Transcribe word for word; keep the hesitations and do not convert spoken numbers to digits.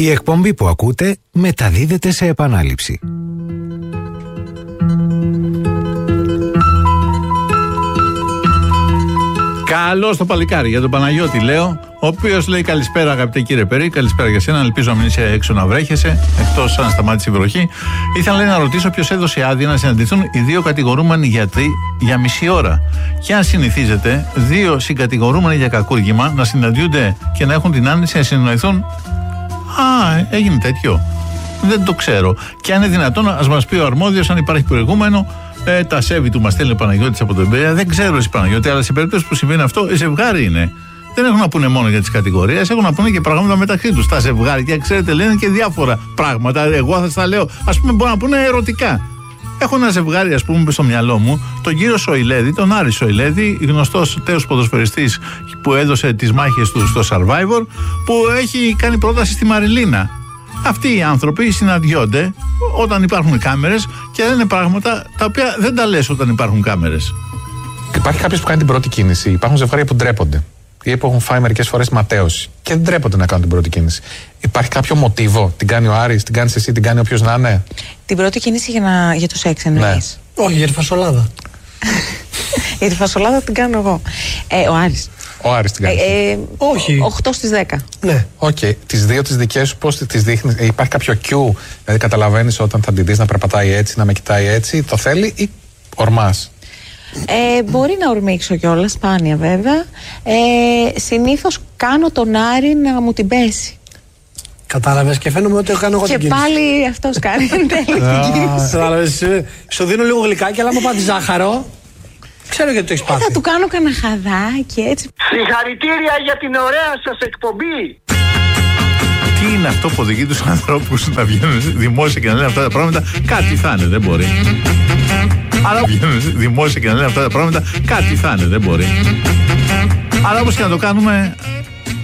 Η εκπομπή που ακούτε μεταδίδεται σε επανάληψη. Καλώς το παλικάρι, για τον Παναγιώτη λέω, ο οποίος λέει καλησπέρα αγαπητέ κύριε Περί, καλησπέρα για σένα, ελπίζω να μην είσαι έξω να βρέχεσαι, εκτός αν σταμάτησε η βροχή. Ήθελα λέει, να ρωτήσω ποιος έδωσε άδεια να συναντηθούν οι δύο κατηγορούμενοι γιατροί για μισή ώρα. Και αν συνηθίζεται δύο συγκατηγορούμενοι για κακούργημα να συναντιούνται και να έχουν την άνεση να συνεννοηθούν. Α, έγινε τέτοιο. Δεν το ξέρω. Και αν είναι δυνατόν, ας μας πει ο αρμόδιος αν υπάρχει προηγούμενο. Ε, τα σέβη του μας στέλνει ο Παναγιώτης από τον Πειραιά. Δεν ξέρω εσύ Παναγιώτη, αλλά σε περίπτωση που συμβαίνει αυτό, ζευγάρι είναι. Δεν έχουν να πούνε μόνο για τις κατηγορίες, έχουν να πούνε και πράγματα μεταξύ τους. Τα ζευγάρια, ξέρετε, λένε και διάφορα πράγματα. Εγώ θα στα λέω, ας πούμε, μπορώ να πούνε ερωτικά. Έχω ένα ζευγάρι, ας πούμε, στο μυαλό μου, τον κύριο Σοηλέδη, τον Άρη Σοηλέδη, γνωστός τέος ποδοσφαιριστής που έδωσε τις μάχες του στο Survivor, που έχει κάνει πρόταση στη Μαριλίνα. Αυτοί οι άνθρωποι συναντιόνται όταν υπάρχουν κάμερες και λένε πράγματα τα οποία δεν τα λες όταν υπάρχουν κάμερες. Υπάρχει κάποιος που κάνει την πρώτη κίνηση. Υπάρχουν ζευγάρια που ντρέπονται ή που έχουν φάει μερικές φορές ματέωση και δεν ντρέπονται να κάνουν την πρώτη κίνηση. Υπάρχει κάποιο μοτίβο? Την κάνει ο Άρης, την κάνεις εσύ, την κάνει όποιος να είναι? Την πρώτη κίνηση για, να, για το σεξ εννοείς? Ναι. Όχι, για τη φασολάδα. Για τη φασολάδα την κάνω εγώ. Ε, ο Άρης. Ο Άρης την κάνει. Ε, ε, Όχι. οκτώ στις δέκα. Ναι. Οκ. Okay. Τις δύο τις δικές σου πώς τις δείχνεις? Ε, υπάρχει κάποιο cue? Δηλαδή καταλαβαίνεις όταν θα την δεις να περπατάει έτσι, να με κοιτάει έτσι, το θέλει ή ορμάς? Ε, μπορεί να ορμήξω κιόλας, σπάνια βέβαια. Ε, συνήθως κάνω τον Άρη να μου την πέσει. Κατάλαβες και φαίνομαι ότι κάνω εγώ και την κίνηση. Και πάλι αυτός κάνει την τέλεια την κίνηση. Κατάλαβες, σου δίνω λίγο γλυκάκι, αλλά μου πάτη ζάχαρο. Ξέρω γιατί το έχεις πάθει. Θα του κάνω κανένα χαδάκι έτσι. Συγχαρητήρια για την ωραία σας εκπομπή. Τι είναι αυτό που οδηγεί τους ανθρώπους να βγαίνουν δημόσια και να λένε αυτά τα πράγματα? Κάτι θα είναι, δεν μπορεί. Αλλά βγαίνουν δημόσια και να λένε αυτά τα πράγματα, κάτι θα είναι, δεν μπορεί. Αλλά όπως και να το κάνουμε,